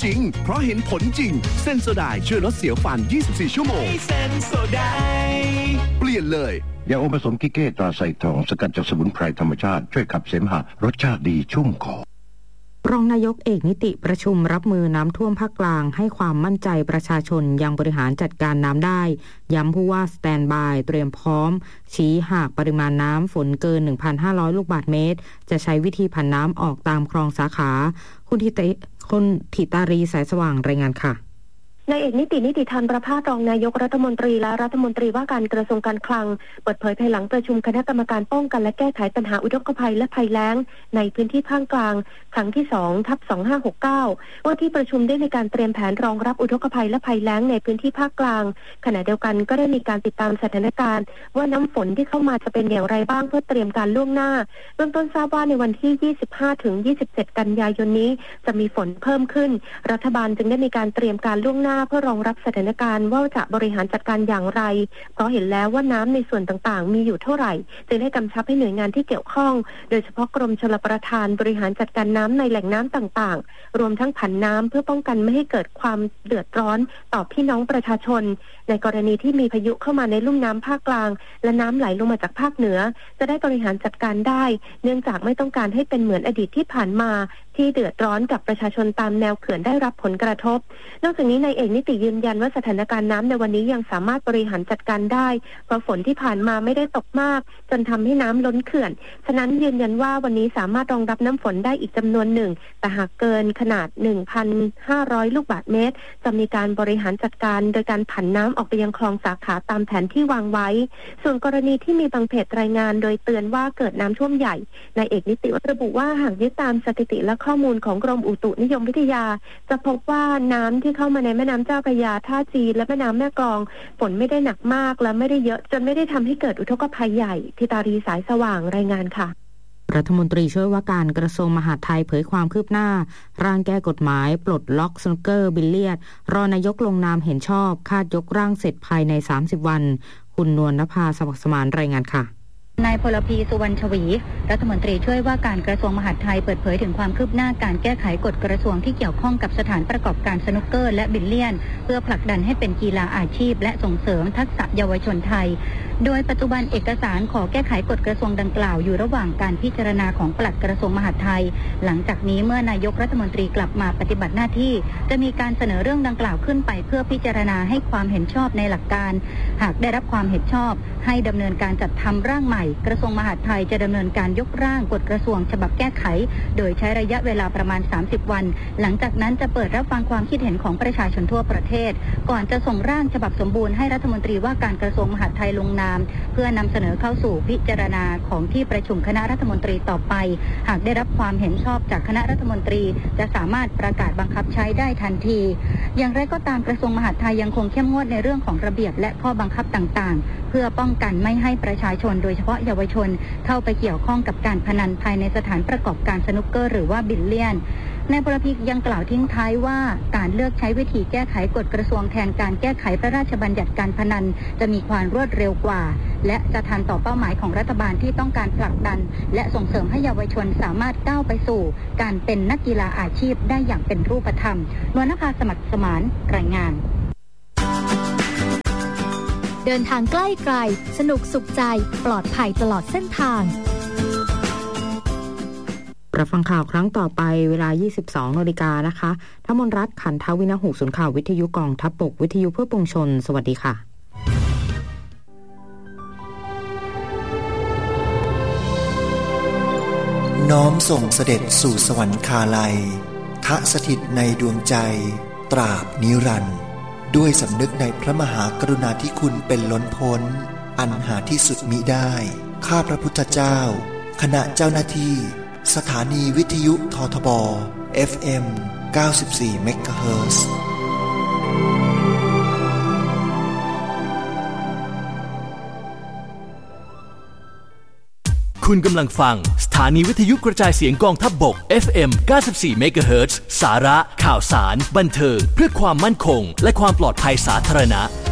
จริงเพราะเห็นผลจริงเซนโซไดช่วยลดเสียวฟัน24ชั่วโมงเซนโซไดเปลี่ยนเลยยาอมผสมกิเก้ตราไซทองสกัดจากสมุนไพรธรรมชาติช่วยขับเสมหะรสชาติดีชุ่มคอรองนายกเอกนิติประชุมรับมือน้ำท่วมภาคกลางให้ความมั่นใจประชาชนยังบริหารจัดการน้ำได้ย้ำผู้ว่าสแตนบายเตรียมพร้อมชี้หากปริมาณน้ำฝนเกิน 1,500 ลูกบาศก์เมตรจะใช้วิธีผันน้ำออกตามคลองสาขาคุณธิตารีสายสว่างรายงานค่ะนายเอกนิติธรรมประภาสรองนายกรัฐมนตรีและรัฐมนตรีว่าการกระทรวงการคลังเปิดเผยภายหลังประชุมคณะกรรมการป้องกันและแก้ไขปัญหาอุทกภัยและภัยแล้งในพื้นที่ภาคกลางครั้งที่ 2/2569 ว่าที่ประชุมได้มีการเตรียมแผนรองรับอุทกภัยและภัยแล้งในพื้นที่ภาคกลางขณะเดียวกันก็ได้มีการติดตามสถานการณ์ว่าน้ำฝนที่เข้ามาจะเป็นอย่างไรบ้างเพื่อเตรียมการล่วงหน้าเบื้องต้นทราบว่าในวันที่ 25-27 กันยายนนี้จะมีฝนเพิ่มขึ้นรัฐบาลจึงได้มีการเตรียมการล่วงหน้าเพื่อรองรับสถานการณ์ว่าจะบริหารจัดการอย่างไรเพราะเห็นแล้วว่าน้ำในส่วนต่างๆมีอยู่เท่าไหร่จึงได้กำชับให้หน่วยงานที่เกี่ยวข้องโดยเฉพาะกรมชลประทานบริหารจัดการน้ำในแหล่งน้ำต่างๆรวมทั้งผันน้ำเพื่อป้องกันไม่ให้เกิดความเดือดร้อนต่อพี่น้องประชาชนในกรณีที่มีพายุเข้ามาในลุ่มน้ำภาคกลางและน้ำไหลลงมาจากภาคเหนือจะได้บริหารจัดการได้เนื่องจากไม่ต้องการให้เป็นเหมือนอดีตที่ผ่านมาที่เดือดร้อนกับประชาชนตามแนวเขื่อนได้รับผลกระทบนอกจากนี้นายเอกนิติยืนยันว่าสถานการณ์น้ำในวันนี้ยังสามารถบริหารจัดการได้เพราะฝนที่ผ่านมาไม่ได้ตกมากจนทำให้น้ำล้นเขื่อนฉะนั้นยืนยันว่าวันนี้สามารถรองรับน้ำฝนได้อีกจำนวนหนึ่งแต่หากเกินขนาด 1,500 ลูกบาศก์เมตรจะมีการบริหารจัดการโดยการผันน้ำออกไปยังคลองสาขาตามแผนที่วางไว้ส่วนกรณีที่มีบางเพจรายงานโดยเตือนว่าเกิดน้ำท่วมใหญ่นายเอกนิติระบุว่าหากยึดตามสถิติและข้อมูลของกรมอุตุนิยมวิทยาจะพบว่าน้ำที่เข้ามาในแม่น้ำเจ้าพระยาท่าจีนและแม่น้ำแม่กลองฝนไม่ได้หนักมากและไม่ได้เยอะจนไม่ได้ทำให้เกิดอุทกภัยใหญ่ธิตารีสายสว่างรายงานค่ะรัฐมนตรีช่วยว่าการกระทรวงมหาดไทยเผยความคืบหน้าร่างแก้กฎหมายปลดล็อกสนุกเกอร์บิลเลียดรอนายกลงนามเห็นชอบคาดยกร่างเสร็จภายใน30วันคุณนวลนภาสวัสดิ์สมานรายงานค่ะนายพลพีสุวรรณชวีรัฐมนตรีช่วยว่าการกระทรวงมหาดไทยเปิดเผยถึงความคืบหน้าการแก้ไขกฎกระทรวงที่เกี่ยวข้องกับสถานประกอบการสนุกเกอร์และบิลเลียนเพื่อผลักดันให้เป็นกีฬาอาชีพและส่งเสริมทักษะเยาวชนไทยโดยปัจจุบันเอกสารขอแก้ไขกฎกระทรวงดังกล่าวอยู่ระหว่างการพิจารณาของปลัดกระทรวงมหาดไทยหลังจากนี้เมื่อนายกรัฐมนตรีกลับมาปฏิบัติหน้าที่จะมีการเสนอเรื่องดังกล่าวขึ้นไปเพื่อพิจารณาให้ความเห็นชอบในหลักการหากได้รับความเห็นชอบให้ดำเนินการจัดทำร่างใหม่กระทรวงมหาดไทยจะดำเนินการยกร่างกฎกระทรวงฉบับแก้ไขโดยใช้ระยะเวลาประมาณ30วันหลังจากนั้นจะเปิดรับฟังความคิดเห็นของประชาชนทั่วประเทศก่อนจะส่งร่างฉบับสมบูรณ์ให้รัฐมนตรีว่าการกระทรวงมหาดไทยลงนามเพื่อนำเสนอเข้าสู่พิจารณาของที่ประชุมคณะรัฐมนตรีต่อไปหากได้รับความเห็นชอบจากคณะรัฐมนตรีจะสามารถประกาศบังคับใช้ได้ทันทีอย่างไรก็ตามกระทรวงมหาดไทยยังคงเข้มงวดในเรื่องของระเบียบและข้อบังคับต่างๆเพื่อป้องกันไม่ให้ประชาชนโดยเฉพาะเยาวชนเข้าไปเกี่ยวข้องกับการพนันภายในสถานประกอบการสนุกเกอร์หรือว่าบิลเลียนนายพลพิกยังกล่าวทิ้งท้ายว่าการเลือกใช้วิธีแก้ไขกฎกระทรวงแทนการแก้ไขพระราชบัญญัติการพนันจะมีความรวดเร็วกว่าและจะทันต่อเป้าหมายของรัฐบาลที่ต้องการผลักดันและส่งเสริมให้เยาวชนสามารถก้าวไปสู่การเป็นนักกีฬาอาชีพได้อย่างเป็นรูปธรรมนวลนภาสมัครสมานรายงานเดินทางใกล้ไกลสนุกสุขใจปลอดภัยตลอดเส้นทางรับฟังข่าวครั้งต่อไปเวลา 22:00 น.นะคะทมนรัตน์ขันทวินหุศูนย์ข่าววิทยุกองทัพบกวิทยุเพื่อปวงชนสวัสดีค่ะน้อมส่งเสด็จสู่สวรรคาลัยทะสถิตในดวงใจตราบนิรันดร์ด้วยสำนึกในพระมหากรุณาธิคุณเป็นล้นพ้นอันหาที่สุดมิได้ข้าพระพุทธเจ้าคณะเจ้าหน้าที่สถานีวิทยุททบ FM 94 เมกะเฮิรตซ์คุณกำลังฟังสถานีวิทยุกระจายเสียงกองทัพบก FM 94 เมกะเฮิรตซ์สาระข่าวสารบันเทิงเพื่อความมั่นคงและความปลอดภัยสาธารณะ